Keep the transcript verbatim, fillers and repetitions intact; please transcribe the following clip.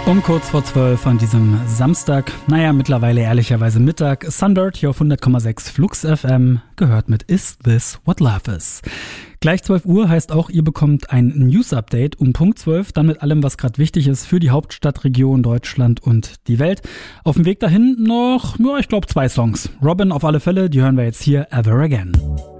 Um kurz vor zwölf an diesem Samstag, naja, mittlerweile ehrlicherweise Mittag, Sundirt hier auf hundert Komma sechs Flux F M, gehört mit Is This What Love Is. Gleich zwölf Uhr heißt auch, ihr bekommt ein News-Update um Punkt zwölf, dann mit allem, was gerade wichtig ist für die Hauptstadtregion, Deutschland und die Welt. Auf dem Weg dahin noch, ja, ich glaube zwei Songs. Robin auf alle Fälle, die hören wir jetzt hier, Ever Again.